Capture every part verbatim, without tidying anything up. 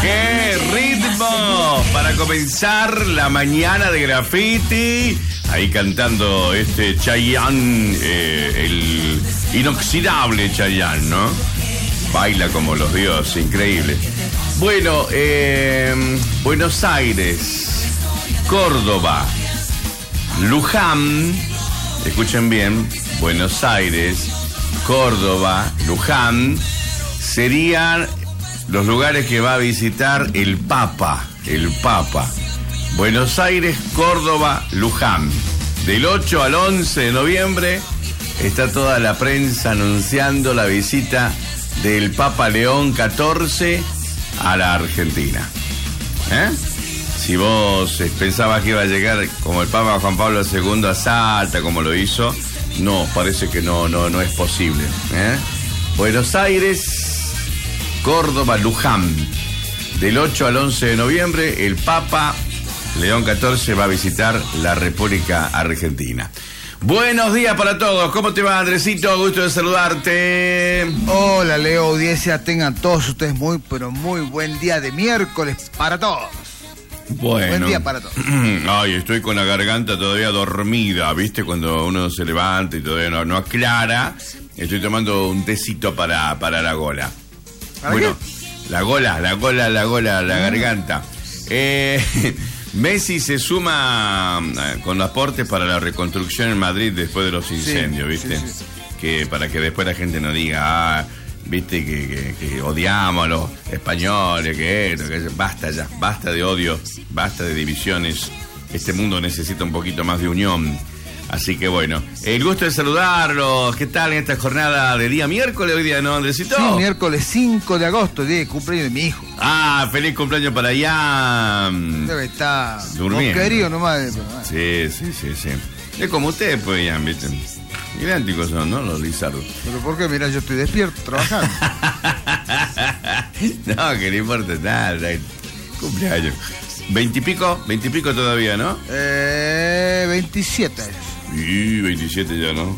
¡Qué ritmo! Para comenzar la mañana de graffiti. Ahí cantando este Chayanne, eh, el inoxidable Chayanne, ¿no? Baila como los dioses, increíble. Bueno, eh, Buenos Aires, Córdoba, Luján, escuchen bien, Buenos Aires, Córdoba, Luján, serían los lugares que va a visitar el Papa, el Papa. Buenos Aires, Córdoba, Luján. Del ocho al once de noviembre está toda la prensa anunciando la visita del Papa León catorce a la Argentina. ¿Eh? Si vos pensabas que iba a llegar como el Papa Juan Pablo segundo a Salta, como lo hizo, no, parece que no, no, no es posible. ¿Eh? Buenos Aires, Córdoba, Luján. Del ocho al once de noviembre, el Papa León catorce va a visitar la República Argentina. Buenos días para todos. ¿Cómo te va, Andresito? Gusto de saludarte. Hola, Leo, audiencia. Tengan todos ustedes muy, pero muy buen día de miércoles para todos. Bueno. Buen día para todos. Ay, estoy con la garganta todavía dormida, ¿viste? Cuando uno se levanta y todavía no, no aclara. Estoy tomando un tecito para, para la gola. ¿Para bueno, qué? La gola, la gola, la gola, la ah. garganta. Eh... Messi se suma con aportes para la reconstrucción en Madrid después de los incendios, sí, ¿viste? Sí, sí. Que para que después la gente no diga, ah, viste, que, que, que odiamos a los españoles, que esto, que eso. Basta ya, basta de odio, basta de divisiones. Este mundo necesita un poquito más de unión. Así que bueno, el gusto de saludarlos. ¿Qué tal en esta jornada de día miércoles? Hoy día, ¿no, Andresito? Sí, miércoles cinco de agosto, día de cumpleaños de mi hijo. Ah, feliz cumpleaños para allá. Debe estar durmiendo. Querido nomás. Sí, sí, sí, sí. Es como ustedes, pues, ya, ¿viste? Idénticos son, ¿no? Los lizardos. ¿Pero por qué? Mirá, yo estoy despierto, trabajando. No, que no importa nada. Cumpleaños. ¿Veintipico? Veintipico todavía, ¿no? Eh, veintisiete. Sí, veintisiete ya, ¿no?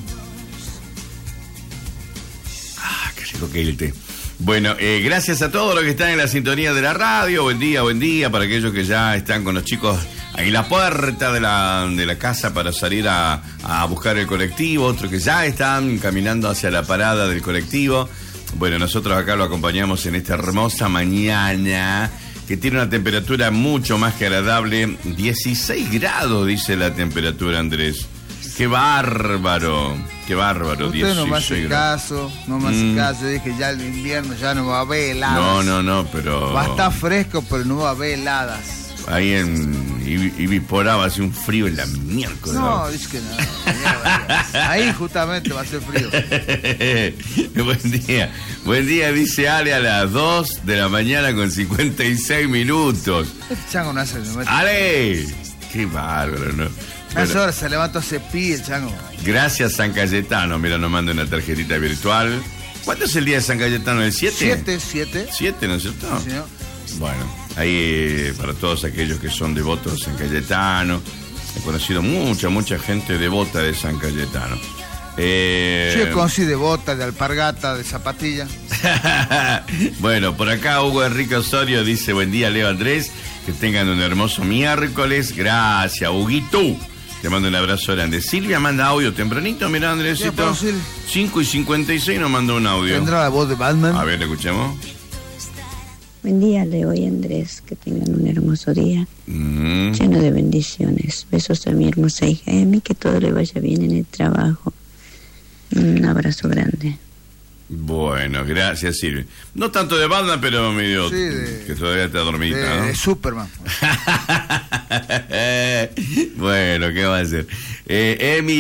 Ah, qué rico que el té. Bueno, eh, gracias a todos los que están en la sintonía de la radio. Buen día, buen día para aquellos que ya están con los chicos ahí en la puerta de la, de la casa para salir a, a buscar el colectivo. Otros que ya están caminando hacia la parada del colectivo. Bueno, nosotros acá lo acompañamos en esta hermosa mañana que tiene una temperatura mucho más que agradable. dieciséis grados dice la temperatura, Andrés. ¡Qué bárbaro! ¡Qué bárbaro! Usted no me hace caso, no me hace mm. caso. Yo dije, ya el invierno ya no va a haber heladas. No, no, no, pero... Va a estar fresco, pero no va a haber heladas. Ahí en Ibiporá va a ser un frío en la miércoles. No, es que no. Ahí justamente va a ser frío. Buen día. Buen día, dice Ale, a las dos de la mañana con cincuenta y seis minutos. Este chango no hace... ¡Ale! ¡Qué bárbaro, no! A esa hora se levantó ese pi, el chango. Gracias, San Cayetano. Mira, nos manda una tarjetita virtual. ¿Cuánto es el día de San Cayetano? ¿El siete? siete, siete. siete, ¿no es cierto? Sí, señor. Bueno, ahí para todos aquellos que son devotos de San Cayetano. He conocido mucha, mucha gente devota de San Cayetano. Eh... Yo conocí devota de alpargata, de zapatilla. Bueno, por acá Hugo Enrique Osorio dice, buen día, Leo, Andrés. Que tengan un hermoso miércoles. Gracias, Huguito. Te mando un abrazo grande. Silvia manda audio tempranito, mirá, Andresito. cinco y cincuenta y seis nos mandó un audio. ¿Tendrá la voz de Batman? A ver, escuchemos. Buen día, Leo y Andrés. Que tengan un hermoso día. Mm. Lleno de bendiciones. Besos a mi hermosa hija Emi. Que todo le vaya bien en el trabajo. Un abrazo grande. Bueno, gracias, Silvia. No tanto de banda, pero medio sí, de, que todavía está dormidita, de, ¿no? De Superman. Bueno, ¿qué va a hacer? Eh, Emi